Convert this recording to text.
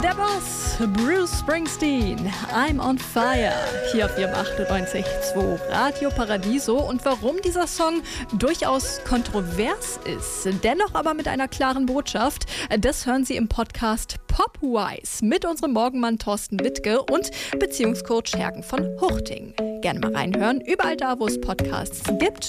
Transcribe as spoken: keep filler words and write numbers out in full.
Der Boss, Bruce Springsteen, I'm on fire, hier auf Ihrem achtundneunzig Komma zwei Radio Paradiso. Und warum dieser Song durchaus kontrovers ist, dennoch aber mit einer klaren Botschaft, das hören Sie im Podcast Popwise mit unserem Morgenmann Thorsten Wittke und Beziehungscoach Hergen von Huchting. Gerne mal reinhören, überall da, wo es Podcasts gibt